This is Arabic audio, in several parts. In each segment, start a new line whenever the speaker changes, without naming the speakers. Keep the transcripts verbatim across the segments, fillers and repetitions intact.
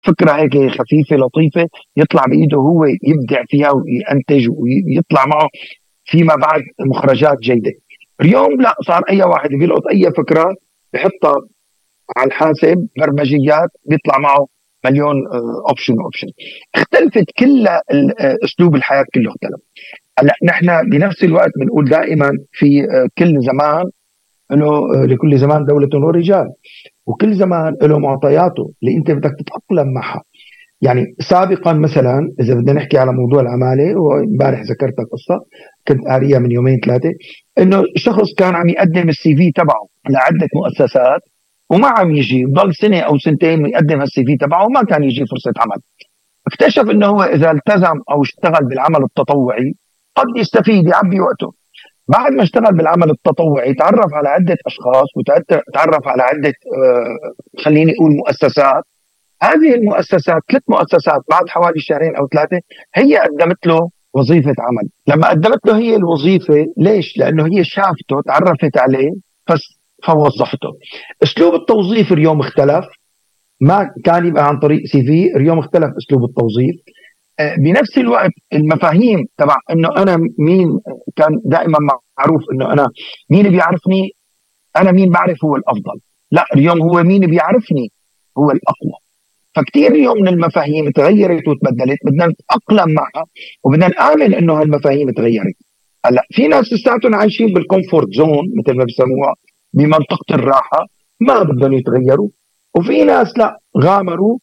فكرة هيك خفيفة لطيفة يطلع بإيده هو يبدع فيها وينتج ويطلع معه فيما بعد مخرجات جيدة. اليوم لا، صار أي واحد بيلقط أي فكرة بحطها على الحاسب برمجيات بيطلع معه مليون اوبشن اوبشن. اختلفت كل اسلوب الحياه كله اختلف. هلا نحن بنفس الوقت بنقول دائما في كل زمان له، لكل زمان دوله ورجال، وكل زمان له معطياته اللي انت بدك تتاقلم معها. يعني سابقا مثلا اذا بدنا نحكي على موضوع العماله، وامبارح ذكرتها قصه كنت قاريها من يومين ثلاثه، انه شخص كان عم يقدم السي في تبعه لعده مؤسسات وما عم يجي، ضل سنه او سنتين ويقدم هالسي في تبعه وما كان يجي فرصه عمل. اكتشف انه هو اذا التزم او اشتغل بالعمل التطوعي قد يستفيد يعبي وقته. بعد ما اشتغل بالعمل التطوعي تعرف على عده اشخاص وتعرف على عده آه خليني اقول مؤسسات. هذه المؤسسات ثلاث مؤسسات بعد حوالي شهرين او ثلاثه هي قدمت له وظيفه عمل. لما قدمت له هي الوظيفه، ليش؟ لانه هي شافته تعرفت عليه بس فوظفته. اسلوب التوظيف اليوم اختلف، ما كان يبقى عن طريق سي في، اليوم اختلف اسلوب التوظيف. بنفس الوقت المفاهيم تبع انه انا مين، كان دائما معروف انه انا مين بيعرفني، انا مين بعرف هو الافضل. لا، اليوم هو مين بيعرفني هو الاقوى. فكتير اليوم من المفاهيم تغيرت وتبدلت، بدنا نتاقلم معها وبدنا نامن انه هالمفاهيم تغيرت. هلا في ناس لساتهم عايشين بالكومفورت زون مثل ما بسموها، بمنطقه الراحه، ما بدهم يتغيروا. وفي ناس لا، غامروا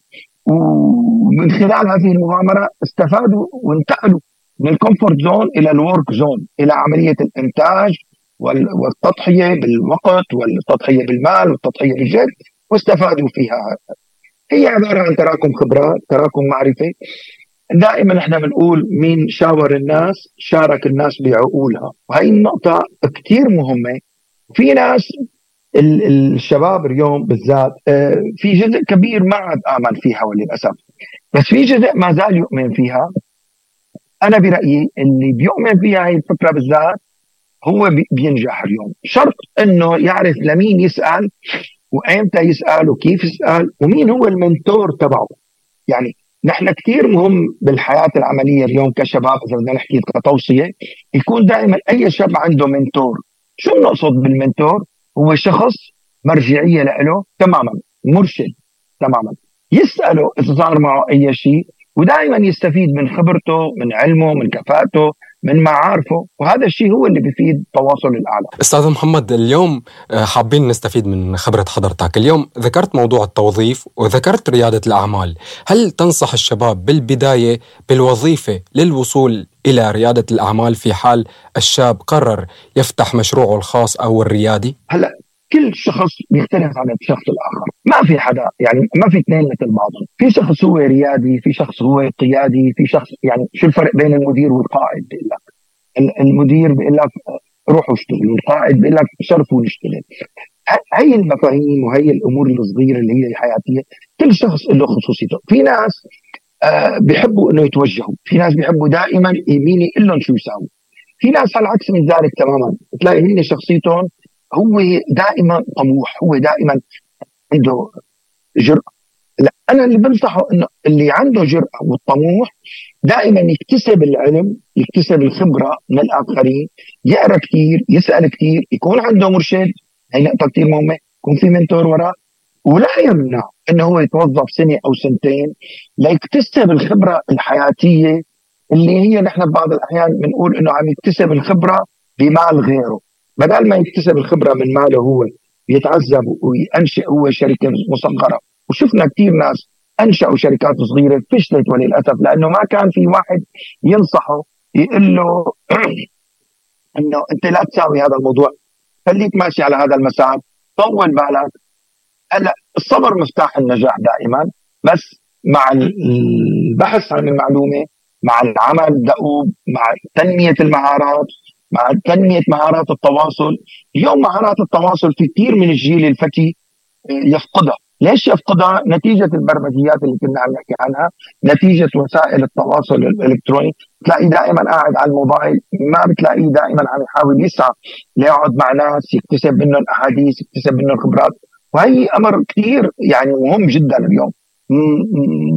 ومن خلال هذه المغامره استفادوا وانتقلوا من الكومفورت زون الى الورك زون، الى عمليه الانتاج والتضحيه بالوقت والتضحيه بالمال والتضحيه بالجهد، واستفادوا فيها. هي عباره عن تراكم خبرات، تراكم معرفه. دائما احنا بنقول مين شاور الناس شارك الناس بعقولها، وهي النقطه كثير مهمه. في ناس الشباب اليوم بالذات في جزء كبير ما عاد آمن فيها وللأسف، بس في جزء ما زال يؤمن فيها. أنا برأيي اللي بيؤمن فيها هي الفكرة بالذات هو بينجح اليوم، شرط أنه يعرف لمين يسأل وأيمتى يسأل وكيف يسأل ومين هو المنتور تبعه. يعني نحن كثير مهم بالحياة العملية اليوم كشباب، إذا بدنا نحكي كتوصية، يكون دائما أي شاب عنده منتور. شو نقصد بالمنتور؟ هو شخص مرجعية له تماما، مرشد تماما، يسأله إذا صار معه أي شيء، ودائما يستفيد من خبرته، من علمه، من كفاءته، من معارفه. وهذا الشيء هو اللي بيفيد التواصل الأعلى.
أستاذ محمد، اليوم حابين نستفيد من خبرة حضرتك. اليوم ذكرت موضوع التوظيف وذكرت ريادة الأعمال. هل تنصح الشباب بالبداية بالوظيفة للوصول إلى ريادة الأعمال في حال الشاب قرر يفتح مشروعه الخاص أو الريادي؟
هلأ كل شخص بيختلف عن الشخص الآخر، ما في حدا يعني ما في اثنين مثل بعضهم. في شخص هو ريادي، في شخص هو قيادي، في شخص يعني شو الفرق بين المدير والقائد؟ بيقول لك المدير بيقول لك روحوا اشتغلوا، والقائد بيقول لك شرفوا نشتغل. هي المفاهيم وهي الأمور الصغيرة اللي هي الحياتية، كل شخص له خصوصيته. في ناس آه بيحبوا انه يتوجهوا، في ناس بيحبوا دائما يمين يقول لهم شو يساووا، في ناس على العكس من ذلك تماما، تلاقي هن شخصيتهم هو دائما طموح، هو دائما عنده جرأة. لا، أنا اللي بنصحه إنه اللي عنده جرأة والطموح دائما يكتسب العلم، يكتسب الخبرة من الآخرين، يقرأ كثير، يسأل كثير، يكون عنده مرشد. هي نقطة كثير مهمة، يكون في منتور وراه. ولا يمنع إنه هو يتوظف سنة أو سنتين ليكتسب الخبرة الحياتية اللي هي نحن ببعض الأحيان بنقول إنه عم يكتسب الخبرة بمال غيره، بدل ما يكتسب الخبرة من ماله هو، يتعذب وينشئ هو شركة مصغرة. وشفنا كثير ناس أنشأوا شركات صغيرة فشلت وللأسف، لأنه ما كان في واحد ينصحه يقول له إنه أنت لا تساوي هذا الموضوع، خليك ماشي على هذا المسار، طول بالك. هلا الصبر مفتاح النجاح دائما، بس مع البحث عن المعلومة، مع العمل الدؤوب، مع تنمية المهارات، مع تنمية مهارات التواصل. اليوم مهارات التواصل في كثير من الجيل الفتي يفقدها. ليش يفقدها؟ نتيجة البرمجيات اللي كنا عم نحكي عنها، نتيجة وسائل التواصل الإلكتروني. تلاقي دائما قاعد على الموبايل، ما بتلاقيه دائما عم يحاول يسعى ليقعد مع ناس يكتسب منهم أحاديث، يكتسب منهم خبرات. وهي أمر كثير يعني مهم جدا اليوم. م-